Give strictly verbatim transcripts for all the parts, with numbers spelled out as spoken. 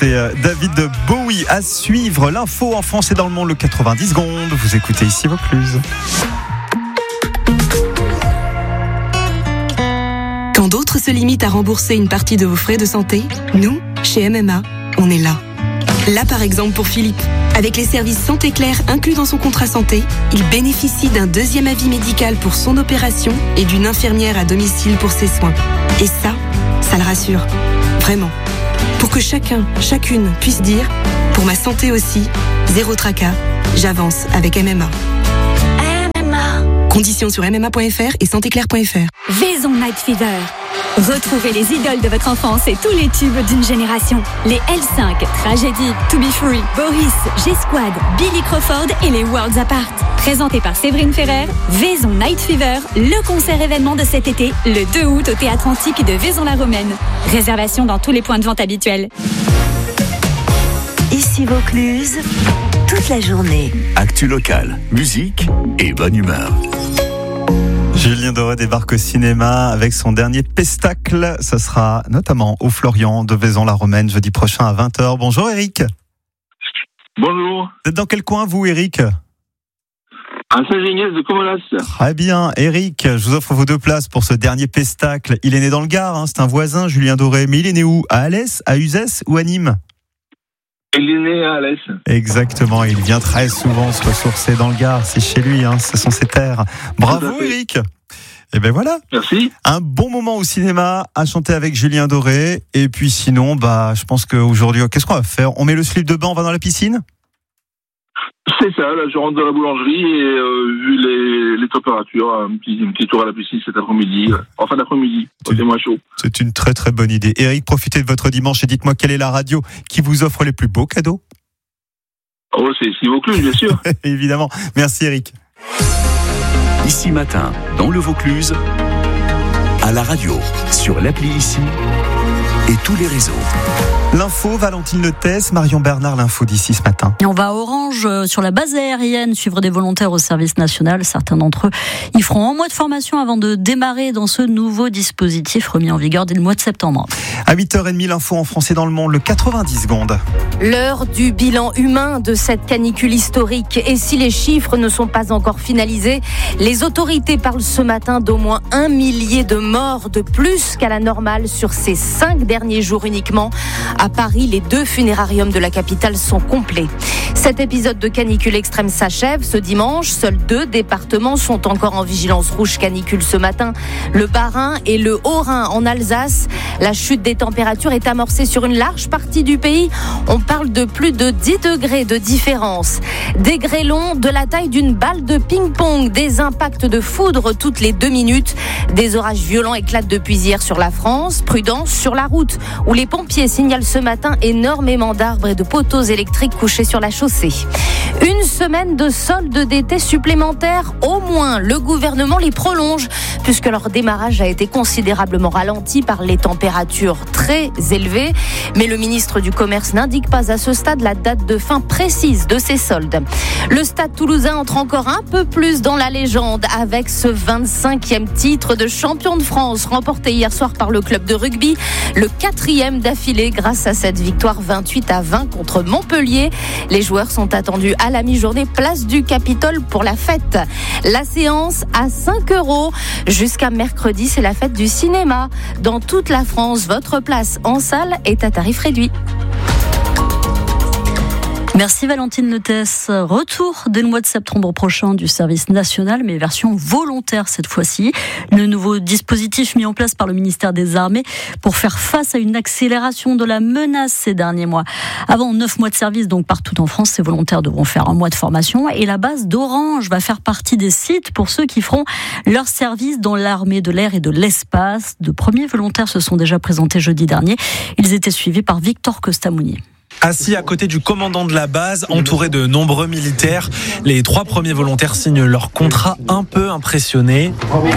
c'est David Bowie à suivre. L'info en français dans le monde, le quatre-vingt-dix secondes. Vous écoutez ici Vaucluse. Quand d'autres se limitent à rembourser une partie de vos frais de santé, nous, chez M M A, on est là. Là, par exemple, pour Philippe. Avec les services Santé Claire inclus dans son contrat santé, il bénéficie d'un deuxième avis médical pour son opération et d'une infirmière à domicile pour ses soins. Et ça, ça le rassure. Vraiment. Pour que chacun, chacune puisse dire « Pour ma santé aussi, zéro tracas, j'avance avec M M A ». M M A. Conditions sur m m a point f r et santé claire point f r. Vaison Night Fever. Retrouvez les idoles de votre enfance et tous les tubes d'une génération. Les L cinq, Tragédie, To Be Free, Boris, G-Squad, Billy Crawford et les Worlds Apart. Présenté par Séverine Ferrer, Vaison Night Fever, le concert événement de cet été, le deux août au Théâtre Antique de Vaison-la-Romaine. Réservation dans tous les points de vente habituels. Ici Vaucluse, toute la journée. Actu locale, musique et bonne humeur. Julien Doré débarque au cinéma avec son dernier pestacle. Ça sera notamment au Florian de Vaison-la-Romaine jeudi prochain à vingt heures. Bonjour Eric. Bonjour. Vous êtes dans quel coin vous Eric ? À Saint-Géniès de Comolas. Très bien Eric, je vous offre vos deux places pour ce dernier pestacle. Il est né dans le Gard, hein, c'est un voisin Julien Doré. Mais il est né où ? À Alès, à Uzès ou à Nîmes ? Il est né à Alès. Exactement, il vient très souvent se ressourcer dans le Gard, c'est chez lui, hein, ce sont ses terres. Bravo Eric. Et ben voilà. Merci. Un bon moment au cinéma à chanter avec Julien Doré. Et puis sinon, bah, je pense qu'aujourd'hui, qu'est-ce qu'on va faire ? On met le slip de bain, on va dans la piscine ? C'est ça, là je rentre dans la boulangerie et euh, vu les, les températures, un petit, un petit tour à la piscine cet après-midi, euh, en fin d'après-midi, c'est moins chaud. C'est une très très bonne idée. Eric, profitez de votre dimanche et dites-moi quelle est la radio qui vous offre les plus beaux cadeaux ? Oh, c'est ici Vaucluse, bien sûr. Évidemment. Merci Eric. Ici Matin, dans le Vaucluse, à la radio, sur l'appli Ici et tous les réseaux. L'info, Valentine Letès, Marion Bernard, l'info d'ici ce matin. On va à Orange, euh, sur la base aérienne, suivre des volontaires au service national. Certains d'entre eux y feront un mois de formation avant de démarrer dans ce nouveau dispositif remis en vigueur dès le mois de septembre. À huit heures trente, l'info en français dans le monde, le quatre-vingt-dix secondes. L'heure du bilan humain de cette canicule historique. Et si les chiffres ne sont pas encore finalisés, les autorités parlent ce matin d'au moins un millier de morts de plus qu'à la normale sur ces cinq derniers jours uniquement. À Paris, les deux funérariums de la capitale sont complets. Cet épisode de canicule extrême s'achève ce dimanche. Seuls deux départements sont encore en vigilance rouge canicule ce matin. Le Bas-Rhin et le Haut-Rhin en Alsace. La chute des températures est amorcée sur une large partie du pays. On parle de plus de dix degrés de différence. Des grêlons de la taille d'une balle de ping-pong. Des impacts de foudre toutes les deux minutes. Des orages violents éclatent depuis hier sur la France. Prudence sur la route où les pompiers signalent ce matin énormément d'arbres et de poteaux électriques couchés sur la chaussée. Une semaine de soldes d'été supplémentaires au moins. Le gouvernement les prolonge puisque leur démarrage a été considérablement ralenti par les températures très élevées. Mais le ministre du Commerce n'indique pas à ce stade la date de fin précise de ces soldes. Le Stade Toulousain entre encore un peu plus dans la légende avec ce vingt-cinquième titre de champion de France remporté hier soir par le club de rugby. Le quatrième d'affilée grâce à cette victoire vingt-huit à vingt contre Montpellier. Les joueurs sont attendus à la mi-journée place du Capitole pour la fête. La séance à cinq euros. Jusqu'à mercredi, c'est la fête du cinéma. Dans toute la France, votre place en salle est à tarif réduit. Merci Valentine Letès. Retour dès le mois de septembre prochain du service national, mais version volontaire cette fois-ci. Le nouveau dispositif mis en place par le ministère des Armées pour faire face à une accélération de la menace ces derniers mois. Avant neuf mois de service, donc partout en France, ces volontaires devront faire un mois de formation et la base d'Orange va faire partie des sites pour ceux qui feront leur service dans l'armée de l'air et de l'espace. De premiers volontaires se sont déjà présentés jeudi dernier. Ils étaient suivis par Victor Costamouni. Assis à côté du commandant de la base, entouré de nombreux militaires, les trois premiers volontaires signent leur contrat un peu impressionnés.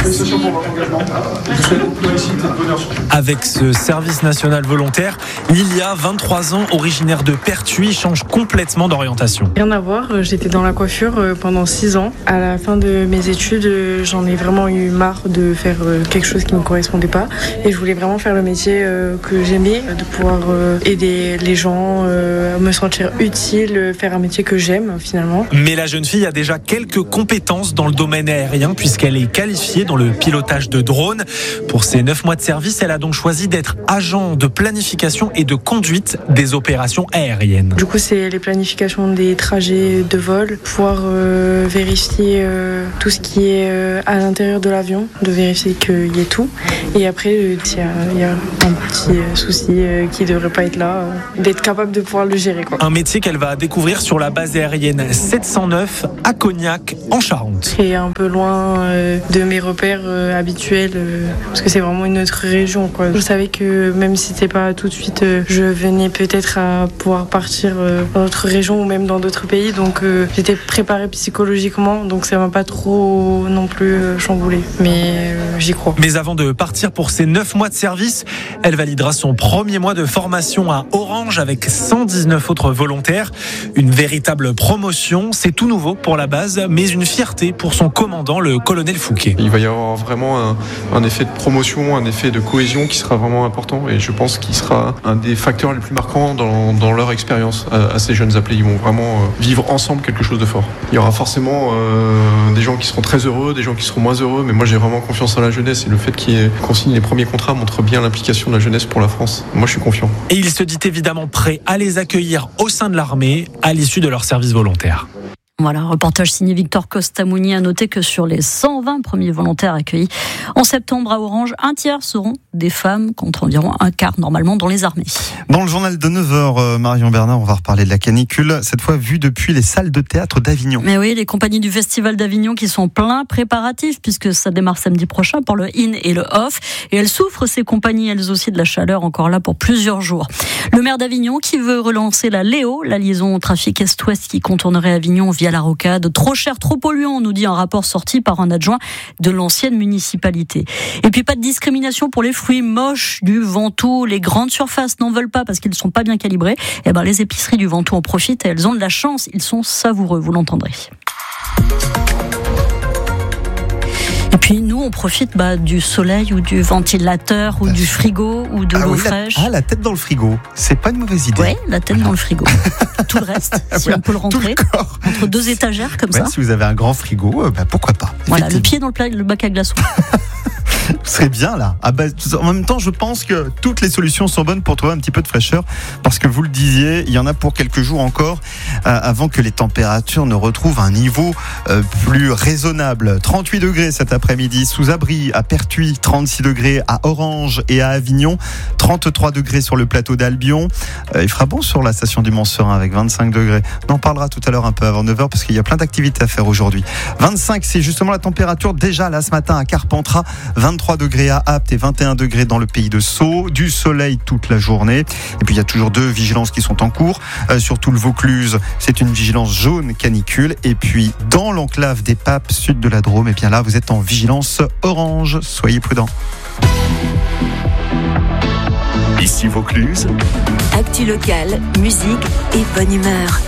Avec ce service national volontaire, Lilia, vingt-trois ans, originaire de Pertuis, change complètement d'orientation. Rien à voir, j'étais dans la coiffure pendant six ans. À la fin de mes études, j'en ai vraiment eu marre de faire quelque chose qui ne me correspondait pas. Et je voulais vraiment faire le métier que j'aimais, de pouvoir aider les gens, me sentir utile, faire un métier que j'aime finalement. Mais la jeune fille a déjà quelques compétences dans le domaine aérien puisqu'elle est qualifiée dans le pilotage de drones. Pour ses neuf mois de service, elle a donc choisi d'être agent de planification et de conduite des opérations aériennes. Du coup, c'est les planifications des trajets de vol, pouvoir euh, vérifier euh, tout ce qui est euh, à l'intérieur de l'avion, de vérifier qu'il y ait tout. Et après, euh, s'il y a, il y a un petit euh, souci euh, qui ne devrait pas être là, euh, d'être capable de pouvoir le gérer, quoi. Un métier qu'elle va découvrir sur la base aérienne sept cent neuf à Cognac, en Charente. C'est un peu loin euh, de mes repères euh, habituels, euh, parce que c'est vraiment une autre région, quoi. Je savais que même si c'était pas tout de suite, euh, je venais peut-être à pouvoir partir euh, dans d'autres régions ou même dans d'autres pays, donc euh, j'étais préparée psychologiquement, donc ça m'a pas trop non plus euh, chamboulée, mais euh, j'y crois. Mais avant de partir pour ses neuf mois de service, elle validera son premier mois de formation à Orange avec cent dix-neuf autres volontaires. Une véritable promotion, c'est tout nouveau pour la base, mais une fierté pour son commandant, le colonel Fouquet. Il va y avoir vraiment un, un effet de promotion, un effet de cohésion qui sera vraiment important et je pense qu'il sera un des facteurs les plus marquants dans, dans leur expérience à, à ces jeunes appelés. Ils vont vraiment vivre ensemble quelque chose de fort. Il y aura forcément euh, des gens qui seront très heureux, des gens qui seront moins heureux, mais moi j'ai vraiment confiance en la jeunesse et le fait qu'on signe les premiers contrats montre bien l'implication de la jeunesse pour la France. Moi je suis confiant. Et il se dit évidemment prêt à les accueillir au sein de l'armée à l'issue de leur service volontaire. Voilà, reportage signé Victor Costamouni. A noter que sur les cent vingt premiers volontaires accueillis en septembre à Orange, un tiers seront des femmes, contre environ un quart normalement dans les armées. Dans le journal de neuf heures, Marion Bernard, on va reparler de la canicule, cette fois vue depuis les salles de théâtre d'Avignon. Mais oui, les compagnies du Festival d'Avignon qui sont plein préparatifs, puisque ça démarre samedi prochain pour le in et le off. Et elles souffrent, ces compagnies, elles aussi, de la chaleur encore là pour plusieurs jours. Le maire d'Avignon qui veut relancer la Léo, la liaison trafic est-ouest qui contournerait Avignon via la Rocade. Trop cher, trop polluant, nous dit un rapport sorti par un adjoint de l'ancienne municipalité. Et puis pas de discrimination pour les fruits moches du Ventoux. Les grandes surfaces n'en veulent pas parce qu'ils ne sont pas bien calibrés. Et ben les épiceries du Ventoux en profitent et elles ont de la chance. Ils sont savoureux, vous l'entendrez. Et puis nous, on profite bah, du soleil ou du ventilateur ou du frigo ou de ah l'eau oui, fraîche. La, ah, la tête dans le frigo, c'est pas une mauvaise idée. Oui, la tête dans le frigo. Tout le reste, si voilà, on peut le rentrer, le entre deux étagères comme ouais, ça. Si vous avez un grand frigo, bah, pourquoi pas. Voilà, le pied dans le, plat, le bac à glaçons. Vous serez bien là. Ah bah, en même temps, je pense que toutes les solutions sont bonnes pour trouver un petit peu de fraîcheur, parce que vous le disiez, il y en a pour quelques jours encore, euh, avant que les températures ne retrouvent un niveau euh, plus raisonnable. trente-huit degrés cet après-midi sous abri à Pertuis, trente-six degrés à Orange et à Avignon, trente-trois degrés sur le plateau d'Albion. Euh, il fera bon sur la station du Mont-Serein avec vingt-cinq degrés. On en parlera tout à l'heure un peu avant neuf heures parce qu'il y a plein d'activités à faire aujourd'hui. vingt-cinq, c'est justement la température déjà là ce matin à Carpentras, vingt-trois degrés à Apt et vingt et un degrés dans le pays de Sceaux, du soleil toute la journée. Et puis il y a toujours deux vigilances qui sont en cours, euh, surtout le Vaucluse, c'est une vigilance jaune canicule. Et puis dans l'enclave des Papes, sud de la Drôme, et bien là vous êtes en vigilance orange, soyez prudents. Ici Vaucluse. Actu locale, musique et bonne humeur.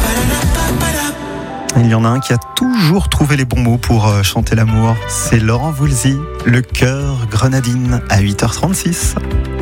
Il y en a un qui a toujours trouvé les bons mots pour chanter l'amour. C'est Laurent Voulzy, le cœur grenadine à huit heures trente-six.